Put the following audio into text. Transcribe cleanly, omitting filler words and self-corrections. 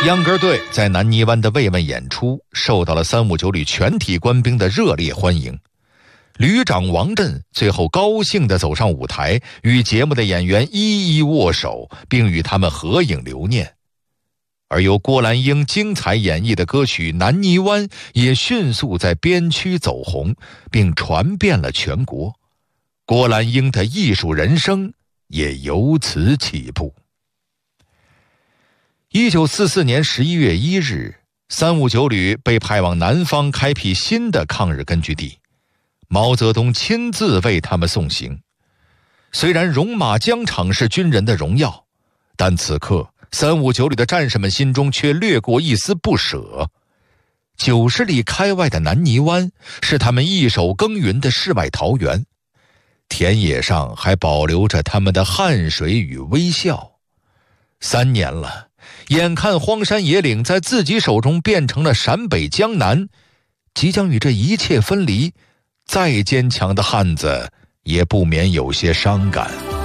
秧歌队在南泥湾的慰问演出受到了359旅全体官兵的热烈欢迎。旅长王震最后高兴地走上舞台，与节目的演员一一握手，并与他们合影留念。而由郭兰英精彩演绎的歌曲《南泥湾》也迅速在边区走红，并传遍了全国。郭兰英的艺术人生也由此起步。1944年11月1日，359旅被派往南方开辟新的抗日根据地，毛泽东亲自为他们送行。虽然戎马疆场是军人的荣耀，但此刻359旅的战士们心中却掠过一丝不舍。90里开外的南泥湾是他们一手耕耘的世外桃源，田野上还保留着他们的汗水与微笑。3年了，眼看荒山野岭在自己手中变成了陕北江南，即将与这一切分离，再坚强的汉子也不免有些伤感。